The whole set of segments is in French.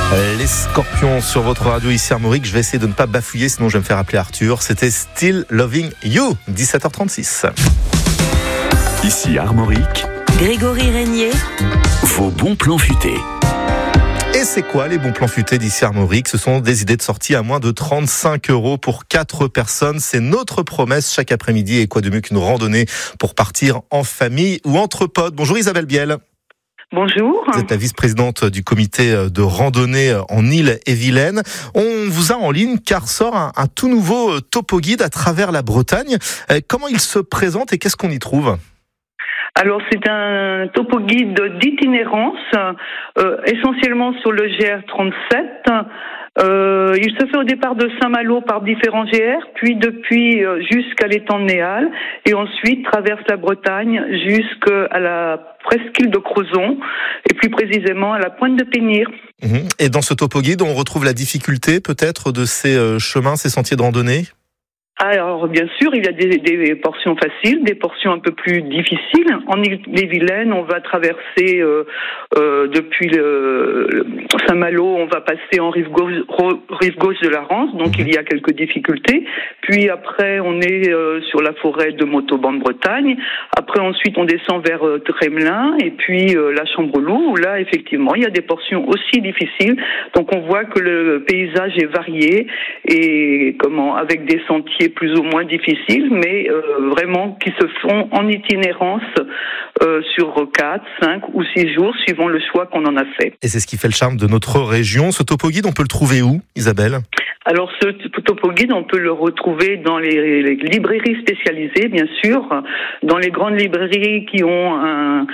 Les Scorpions sur votre radio ici Armorique. Je vais essayer de ne pas bafouiller, sinon je vais me faire appeler Arthur. C'était Still Loving You, 17h36. Ici Armorique. Grégory Régnier. Vos bons plans futés. Et c'est quoi les bons plans futés d'ici Armorique ? Ce sont des idées de sortie à moins de 35 € pour 4 personnes. C'est notre promesse chaque après-midi. Et quoi de mieux qu'une randonnée pour partir en famille ou entre potes. Bonjour Isabelle Biel. Bonjour. Vous êtes la vice-présidente du comité de randonnée en Ille-et-Vilaine. On vous a en ligne car sort un tout nouveau topo guide à travers la Bretagne. Comment il se présente et qu'est-ce qu'on y trouve ? Alors c'est un topo guide d'itinérance, essentiellement sur le GR37. Il se fait au départ de Saint-Malo par différents GR, puis depuis jusqu'à l'étang de Néal, et ensuite traverse la Bretagne jusqu'à la presqu'île de Crozon, et plus précisément à la pointe de Pénire. Et dans ce topo guide, on retrouve la difficulté peut-être de ces chemins, ces sentiers de randonnée ? Alors, bien sûr, il y a des portions faciles, des portions un peu plus difficiles. En Ille-et-Vilaine, on va traverser depuis Saint-Malo, on va passer en rive gauche de la Rance, donc il y a quelques difficultés. Puis après, on est sur la forêt de Montauban-de-Bretagne. Après, ensuite, on descend vers Tremelin et puis la Chambreloup, où là, effectivement, il y a des portions aussi difficiles. Donc, on voit que le paysage est varié et avec des sentiers plus ou moins difficiles, mais vraiment qui se font en itinérance sur 4, 5 ou 6 jours, suivant le choix qu'on en a fait. Et c'est ce qui fait le charme de notre région. Ce topo guide, on peut le trouver où, Isabelle ? Alors, ce topo guide, on peut le retrouver dans les librairies spécialisées, bien sûr, dans les grandes librairies qui ont un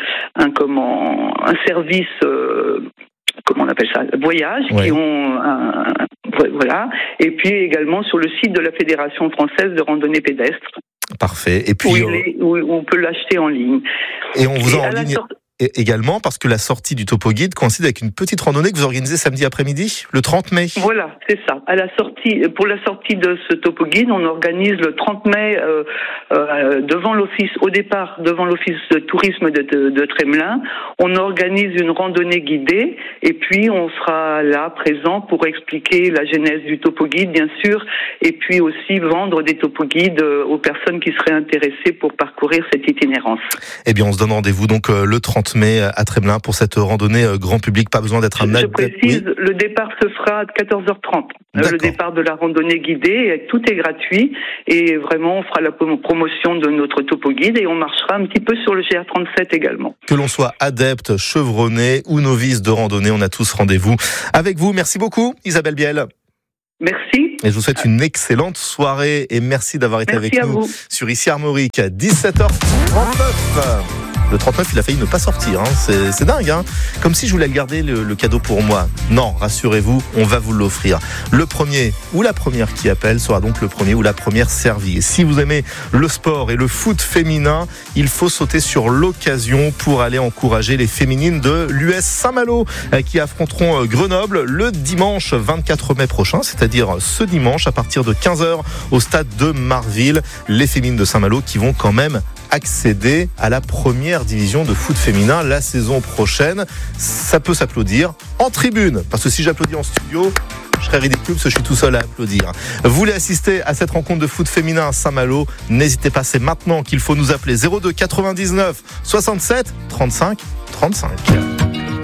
service, comment on appelle ça, voyage, ouais. Qui ont voilà, et puis également sur le site de la Fédération française de randonnée pédestre. Parfait. Et puis où on peut l'acheter en ligne. Et on vous a en ligne également parce que la sortie du topo guide coïncide avec une petite randonnée que vous organisez samedi après-midi, le 30 mai. Voilà, c'est ça. Pour la sortie de ce topo guide, on organise le 30 mai devant l'office de tourisme de Tremelin. On organise une randonnée guidée et puis on sera là présent pour expliquer la genèse du topo guide, bien sûr, et puis aussi vendre des topo guides aux personnes qui seraient intéressées pour parcourir cette itinérance. Eh bien, on se donne rendez-vous donc le 30 mai à Tremelin pour cette randonnée grand public. Pas besoin d'être un adepte. Je précise, oui. Le départ se fera à 14h30. Le départ de la randonnée guidée, tout est gratuit et vraiment on fera la promotion de notre topo guide et on marchera un petit peu sur le GR37 également. Que l'on soit adepte, chevronné ou novice de randonnée, on a tous rendez-vous avec vous. Merci beaucoup Isabelle Biel. Merci. Et je vous souhaite une excellente soirée et merci d'avoir été avec nous sur Ici Armorique à 17h39. Le 39, il a failli ne pas sortir, hein. C'est dingue, hein. Comme si je voulais garder le cadeau pour moi. Non, rassurez-vous, on va vous l'offrir. Le premier ou la première qui appelle sera donc le premier ou la première servie. Et si vous aimez le sport et le foot féminin, il faut sauter sur l'occasion pour aller encourager les féminines de l'US Saint-Malo qui affronteront Grenoble le dimanche 24 mai prochain, c'est-à-dire ce dimanche à partir de 15h au stade de Marville. Les féminines de Saint-Malo qui vont quand même accéder à la première division de foot féminin la saison prochaine. Ça peut s'applaudir en tribune, parce que si j'applaudis en studio, je serais ridicule parce que je suis tout seul à applaudir. Vous voulez assister à cette rencontre de foot féminin à Saint-Malo ? N'hésitez pas, c'est maintenant qu'il faut nous appeler 02 99 67 35 35.